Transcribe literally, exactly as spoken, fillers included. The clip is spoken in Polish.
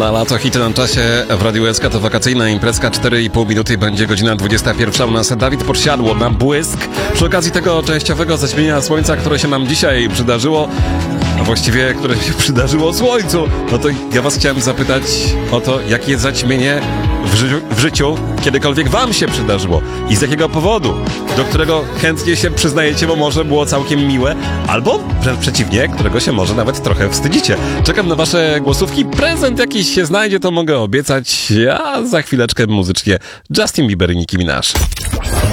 Na lato hity na czasie w Radiu S K to wakacyjna imprezka, cztery i pół minuty, będzie godzina dwudziesta pierwsza. U nas Dawid Podsiadło na błysk. Przy okazji tego częściowego zaćmienia słońca, które się nam dzisiaj przydarzyło, a właściwie które się przydarzyło słońcu, no to ja was chciałem zapytać o to, jakie zaćmienie w, ży- w życiu kiedykolwiek wam się przydarzyło i z jakiego powodu, do którego chętnie się przyznajecie, bo może było całkiem miłe, albo wręcz przeciwnie, którego się może nawet trochę wstydzicie. Czekam na wasze głosówki, prezent jakiś się znajdzie, to mogę obiecać, a za chwileczkę muzycznie Justin Bieber i Nicki Minaj.